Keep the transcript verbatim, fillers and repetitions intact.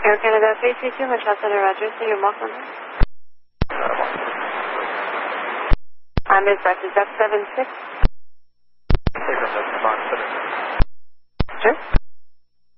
Air Canada three three two, Hotel Center, Roger. See your mark on that. I'm Miss Breakfast, that's seven six. Take them, that's Mark seven six. Sure.